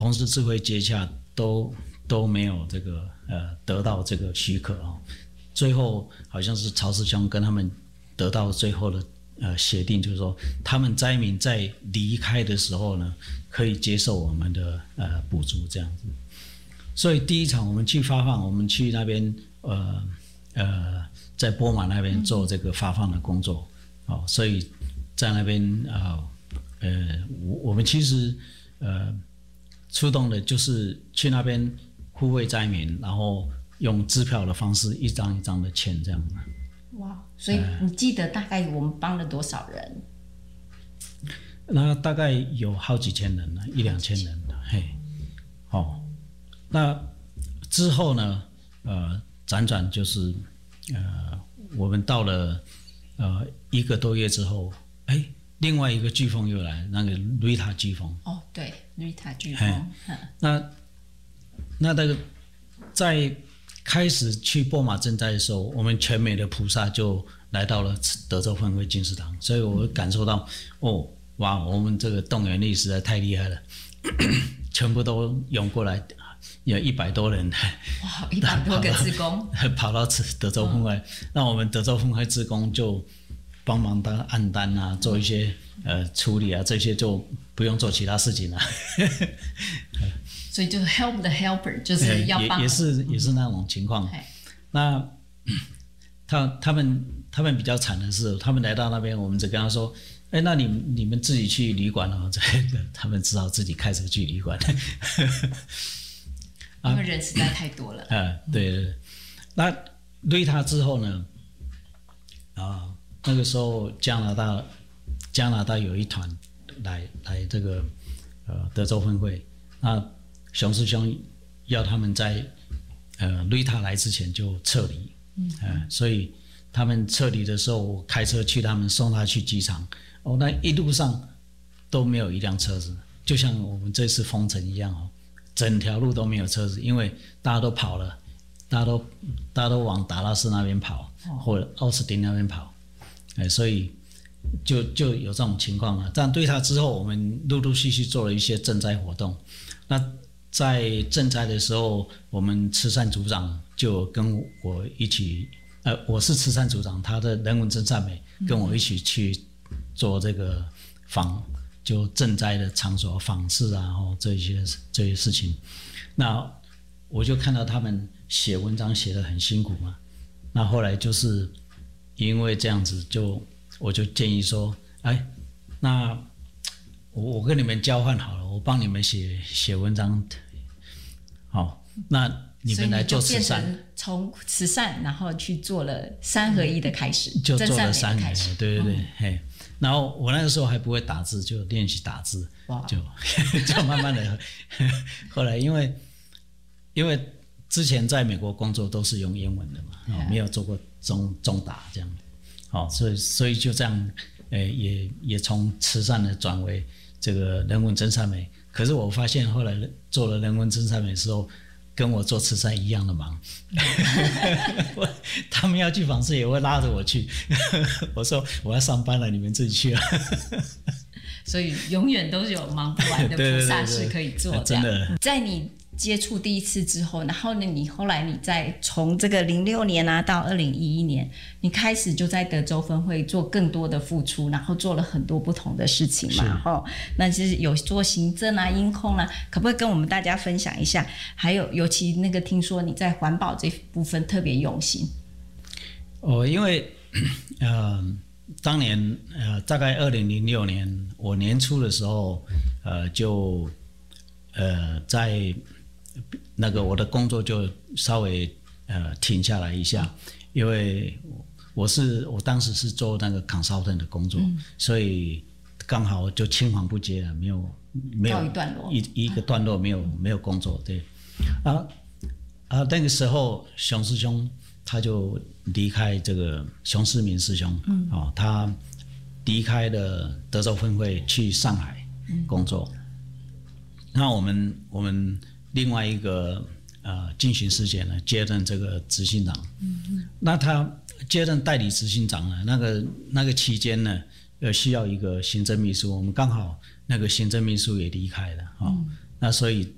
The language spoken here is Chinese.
公司智慧接洽都没有这个得到这个许可哦。最后好像是曹师兄跟他们得到最后的协定，就是说他们灾民在离开的时候呢，可以接受我们的补助这样子。所以第一场我们去发放，我们去那边在波马那边做这个发放的工作哦，所以在那边我们其实出动的就是去那边护卫灾民，然后用支票的方式一张一张的签这样。 哇，所以你记得大概我们帮了多少人？ 那大概有好几千人了，1-2千人的，嘿，哦，那之后呢，辗转就是我们到了1个多月之后，另外一个飓风又来，那个瑞塔飓风。 哦，对，瑞塔飓风。 那个在开始去波马赈灾的时候，我们全美的菩萨就来到了德州分会金石堂，所以我感受到哇，我们这个动员力实在太厉害了，全部都涌过来，有100多人， 哇，100多个志工跑到德州分会，那我们德州分会志工就帮忙当按单啊，做一些处理啊，这些就不用做其他事情了。 所以就是 help the helper， 就是要帮也是那种情况。那他们比较惨的是，他们来到那边，我们只跟他说，那你们自己去旅馆哦，他们只好自己开车去旅馆。 因为人实在太多了。 对。那瑞塔之后呢？那个时候加拿大有一团来这个德州分会，那熊师兄要他们在瑞塔来之前就撤离，所以他们撤离的时候，我开车去他们送他去机场，那一路上都没有一辆车子，就像我们这次封城一样哦，整条路都没有车子，因为大家都跑了，大家都往达拉斯那边跑，或者奥斯汀那边跑，所以就有这种情况了。但对他之后，我们陆陆续续做了一些赈灾活动。那在赈灾的时候，我们慈善组长就跟我一起，我是慈善组长，他的人文真善美跟我一起去做这个就赈灾的场所访视啊，这些事情。那我就看到他们写文章写得很辛苦嘛。那后来就是因为这样子，我就建议说，那我跟你们交换好了，我帮你们写文章，好，那你们来做慈善。所以你就变成从慈善，然后去做了3合1的开始， 就做了3合1，对。然后我那个时候还不会打字，就练习打字，就慢慢的。后来因为之前在美国工作都是用英文的嘛，没有做过中打这样，所以就这样，也从慈善的转为这个人文真善美。可是我发现后来做了人文真善美之后，跟我做慈善一样的忙。他们要去访视也会拉着我去，我说我要上班了，你们自己去啊。 所以永远都是有忙不完的菩萨事可以做。 真的， 在你接触第一次之后，然后呢，你后来你再从这个06年啊到2011年，你开始就在德州分会做更多的付出，然后做了很多不同的事情嘛，那其实有做行政啊、音控啊，可不可以跟我们大家分享一下？还有尤其那个听说你在环保这部分特别用心。 因为当年大概2006年我年初的时候，就在那个我的工作就稍微停下来一下，因为我当时是做那个 consultant 的工作，所以刚好就青黄不接了，没有一个段落没有工作，对那个时候熊师兄他就离开这个熊世民师兄，他离开了德州分会去上海工作。那我们另外一个进行师姐呢接任这个执行长，那他接任代理执行长呢，那个期间呢，需要一个行政秘书，我们刚好那个行政秘书也离开了，那所以